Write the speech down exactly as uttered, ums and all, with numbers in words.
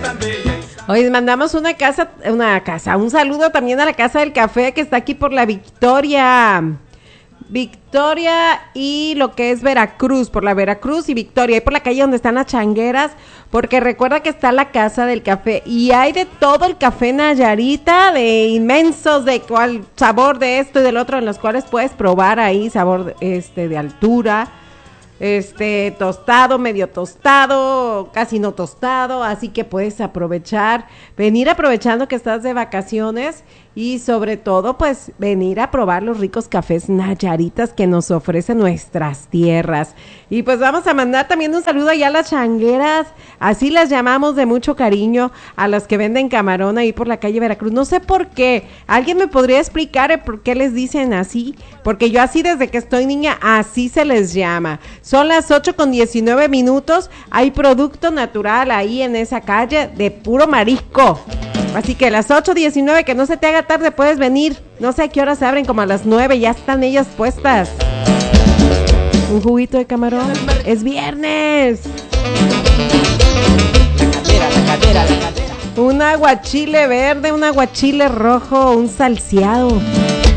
Hoy mandamos una casa, una casa, un saludo también a la Casa del Café que está aquí por la Victoria. Victoria y lo que es Veracruz, por la Veracruz y Victoria, y por la calle donde están las changueras, porque recuerda que está la Casa del Café y hay de todo el café Nayarita, de inmensos, de cual sabor de esto y del otro, en los cuales puedes probar ahí sabor este de altura, este tostado, medio tostado, casi no tostado, así que puedes aprovechar, venir aprovechando que estás de vacaciones y sobre todo pues venir a probar los ricos cafés Nayaritas que nos ofrecen nuestras tierras. Y pues vamos a mandar también un saludo allá a las changueras, así las llamamos de mucho cariño, a las que venden camarón ahí por la calle Veracruz. No sé por qué, ¿alguien me podría explicar el por qué les dicen así? Porque yo así desde que estoy niña, así se les llama. Son las ocho con diecinueve minutos, hay producto natural ahí en esa calle de puro marisco. Así que a las ocho diecinueve, que no se te haga tarde, puedes venir. No sé a qué hora se abren, como a las nueve, ya están ellas puestas. Un juguito de camarón. Es viernes. La cadera, la cadera, la cadera. Un aguachile verde, un aguachile rojo, un salseado.